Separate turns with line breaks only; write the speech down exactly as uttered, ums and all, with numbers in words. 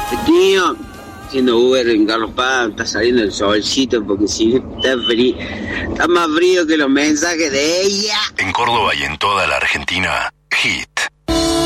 Tío, haciendo Uber en Carlos Paz, está saliendo el solcito porque si está frío, está más frío que los mensajes de ella.
En Córdoba y en toda la Argentina, Hit.